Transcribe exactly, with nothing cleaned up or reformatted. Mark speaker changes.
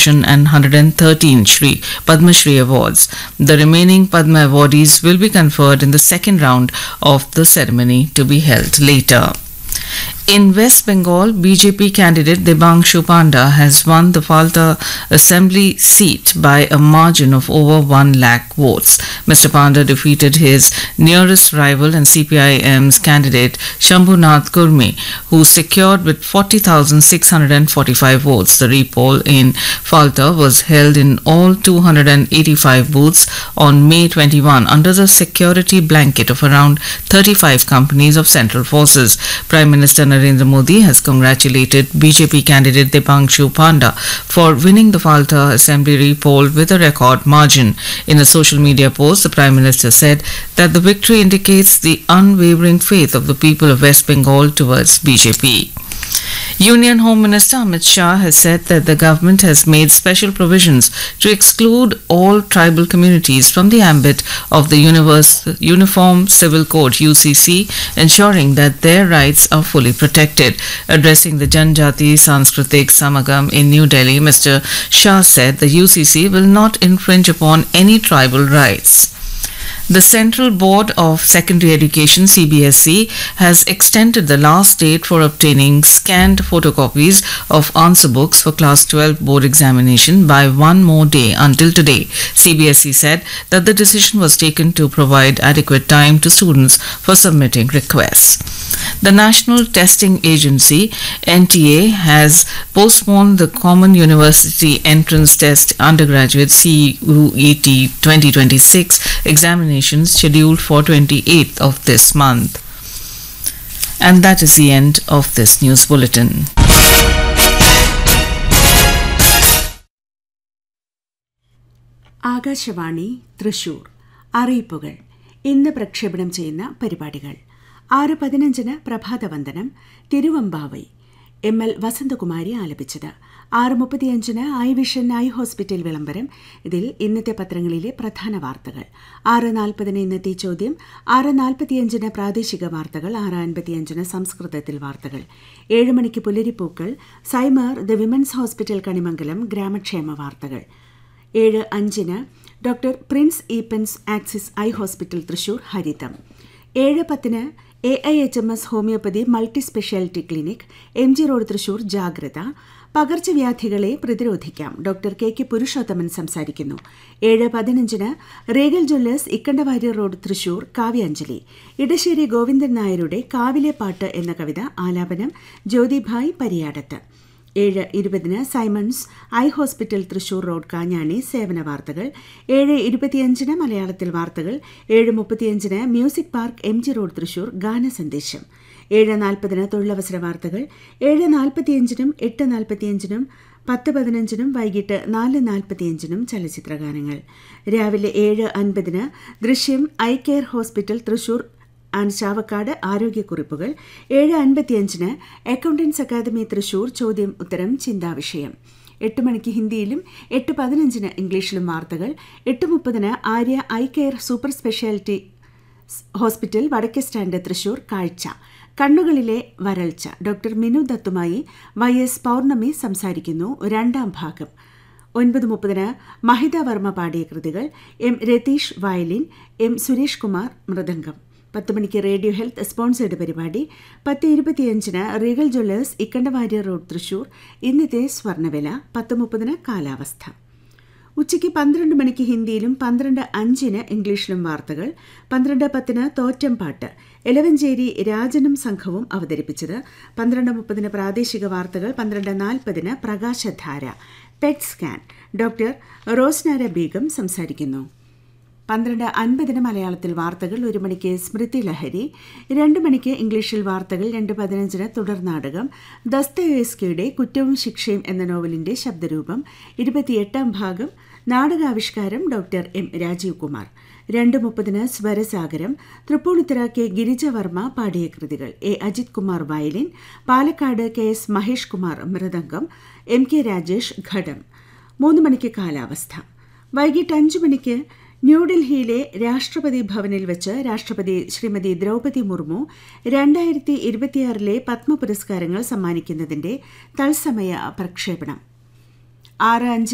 Speaker 1: Bhushan and one hundred thirteen Shri Padma Shri awards. The remaining Padma awardees will be conferred in the second round of the ceremony to be held later. In West Bengal, B J P candidate Debangshu Panda has won the Falta Assembly seat by a margin of over one lakh votes. Mister Panda defeated his nearest rival and C P I M's candidate Shambhunath Kurmi, who secured with forty thousand six hundred forty-five votes. The repoll in Falta was held in all two hundred eighty-five booths on May twenty-first under the security blanket of around thirty-five companies of Central Forces. Prime Minister Narendra Modi has congratulated B J P candidate Debangshu Panda for winning the Falta Assembly repoll with a record margin. In a social media post, the Prime Minister said that the victory indicates the unwavering faith of the people of West Bengal towards B J P. Union Home Minister Amit Shah has said that the government has made special provisions to exclude all tribal communities from the ambit of the Universe, Uniform Civil Code U C C, ensuring that their rights are fully protected. Addressing the Janjati Sanskritik Samagam in New Delhi, Mister Shah said the U C C will not infringe upon any tribal rights. The Central Board of Secondary Education C B S E has extended the last date for obtaining scanned photocopies of answer books for Class twelve board examination by one more day until today. C B S E said that the decision was taken to provide adequate time to students for submitting requests. The National Testing Agency N T A has postponed the Common University Entrance Test Undergraduate C U E T twenty twenty-six examination scheduled for twenty-eighth of this month. And that is the end of this news bulletin.
Speaker 2: Akashvani Thrissur അറിയിപ്പുകൾ ഇന്ന് പ്രക്ഷേപണം ചെയ്യുന്ന പരിപാടികൾ ആറ് പതിനഞ്ചിന് പ്രഭാതവന്ദനം തിരുവമ്പാവൈ M L Vasanthakumari ആലപിച്ചത്. ആറ് മുപ്പത്തിയഞ്ചിന് ഐ വിഷൻ ഐ ഹോസ്പിറ്റൽ വിളംബരം. ഇതിൽ ഇന്നത്തെ പത്രങ്ങളിലെ പ്രധാന വാർത്തകൾ. ആറ് നാൽപ്പതിന് ഇന്നത്തെ ചോദ്യം. ആറ് നാൽപ്പത്തിയഞ്ചിന് പ്രാദേശിക വാർത്തകൾ. ആറ് അൻപത്തിയഞ്ചിന് സംസ്കൃതത്തിൽ വാർത്തകൾ. ഏഴ് മണിക്ക് പുലരിപ്പൂക്കൾ. സൈമർ ദ വിമൻസ് ഹോസ്പിറ്റൽ കണിമംഗലം ഗ്രാമക്ഷേമ വാർത്തകൾ. ഏഴ് അഞ്ചിന് doctor Prince Eappen's axis eye hospital Thrissur ഹരിതം. ഏഴ് പത്തിന് A I H M S homeopathy multi speciality clinic M G road Thrissur ജാഗ്രത. പകർച്ചവ്യാധികളെ പ്രതിരോധിക്കാം. ഡോക്ടർ കെ കെ പുരുഷോത്തമൻ സംസാരിക്കുന്നു. ഏഴ് പതിനഞ്ചിന് Regal Jewellers Ikkandawarrier road Thrissur Kavyanjali. Edasseri Govindan നായരുടെ കാവിലെ പാട്ട് എന്ന കവിത ആലാപനം ജ്യോതിഭായ് പരിയാടത്ത്. ഏഴ് ഇരുപതിന് Symons eye hospital Thrissur road Kanjani സേവന വാർത്തകൾ. ഏഴ് ഇരുപത്തിയഞ്ചിന് മലയാളത്തിൽ വാർത്തകൾ. ഏഴ് മുപ്പത്തിയഞ്ചിന് music park M G road Thrissur ഗാനസന്ദേശം. ഏഴ് നാൽപ്പതിന് തൊഴിലവസര വാർത്തകൾ. ഏഴ് നാൽപ്പത്തിയഞ്ചിനും എട്ട് നാൽപ്പത്തിയഞ്ചിനും പത്ത് പതിനഞ്ചിനും വൈകിട്ട് നാല് നാൽപ്പത്തിയഞ്ചിനും ചലച്ചിത്രഗാനങ്ങൾ. രാവിലെ ഏഴ് അൻപതിന് ദൃശ്യം eye care hospital Thrissur and Chavakkad ആരോഗ്യക്കുറിപ്പുകൾ. ഏഴ് അൻപത്തിയഞ്ചിന് അക്കൗണ്ടൻസ് അക്കാദമി തൃശൂർ ചോദ്യം ഉത്തരം ചിന്താവിഷയം. എട്ട് മണിക്ക് ഹിന്ദിയിലും എട്ട് പതിനഞ്ചിന് ഇംഗ്ലീഷിലും വാർത്തകൾ. എട്ട് മുപ്പതിന് Arya eye care super speciality hospital വടക്കേ സ്റ്റാൻഡ് തൃശൂർ കാഴ്ച. കണ്ണുകളിലെ വരൾച്ച ഡോക്ടർ മിനു ദത്തുമായി വൈ എസ് പൗർണമി സംസാരിക്കുന്നു. രണ്ടാം ഭാഗം. ഒൻപത് മുപ്പതിന് മഹിത വർമ്മ പാടിയ കൃതികൾ. M Ratheesh violin, M Suresh Kumar mridangam. പത്ത് മണിക്ക് റേഡിയോ ഹെൽത്ത് സ്പോൺസേഡ് പരിപാടി. പത്ത് ഇരുപത്തിയഞ്ചിന് Regal Jewellers Ikkandawarrier road Thrissur ഇന്നത്തെ സ്വർണ്ണവില. പത്ത് മുപ്പതിന് കാലാവസ്ഥ. ഉച്ചയ്ക്ക് പന്ത്രണ്ട് മണിക്ക് ഹിന്ദിയിലും പന്ത്രണ്ട് അഞ്ചിന് ഇംഗ്ലീഷിലും വാർത്തകൾ. പന്ത്രണ്ട് പത്തിന് തോറ്റംപാട്ട് എലവഞ്ചേരി രാജനും സംഘവും അവതരിപ്പിച്ചത്. പന്ത്രണ്ട് മുപ്പതിന് പ്രാദേശിക വാർത്തകൾ. പന്ത്രണ്ട് നാൽപ്പതിന് പ്രകാശധാര pet scan doctor Rosnara Begum സംസാരിക്കുന്നു. പന്ത്രണ്ട് അൻപതിന് മലയാളത്തിൽ വാർത്തകൾ. ഒരു മണിക്ക് സ്മൃതി ലഹരി. രണ്ട് മണിക്ക് ഇംഗ്ലീഷിൽ വാർത്തകൾ. രണ്ട് പതിനഞ്ചിന് തുടർനാടകം ദസ്തയേവ്സ്കിയുടെ കുറ്റവും ശിക്ഷയും എന്ന നോവലിന്റെ ശബ്ദരൂപം. ഇരുപത്തിയെട്ടാം ഭാഗം. നാടകാവിഷ്കാരം ഡോക്ടർ എം രാജീവ് കുമാർ. രണ്ട് മുപ്പതിന് സ്വരസാഗരം. തൃപ്പൂണിത്തുറ കെ ഗിരിജവർമ്മ പാടിയ കൃതികൾ. A Ajith Kumar violin. Palakkad K S Mahesh Kumar mridangam. M K Rajesh ഘടം. മൂന്ന് മണിക്ക് കാലാവസ്ഥ. വൈകിട്ട് അഞ്ചു മണിക്ക് ന്യൂഡൽഹിയിലെ രാഷ്ട്രപതി ഭവനിൽ വെച്ച് രാഷ്ട്രപതി ശ്രീമതി ദ്രൗപദി മുർമു രണ്ടായിരത്തി ഇരുപത്തിയാറിലെ പത്മ പുരസ്കാരങ്ങൾ സമ്മാനിക്കുന്നതിന്റെ തത്സമയ പ്രക്ഷേപണം. ആറ് അഞ്ച്